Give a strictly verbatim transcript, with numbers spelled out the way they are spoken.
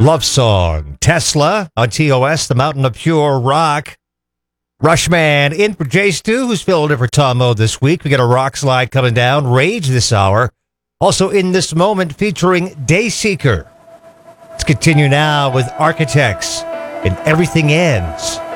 Love Song, Tesla on T O S, The Mountain of Pure Rock. Rushman in for Jay Stu, who's filling in for Tom O this week. We got a rock slide coming down, Rage this hour. Also in this moment featuring Dayseeker. Let's continue now with Architects and Everything Ends.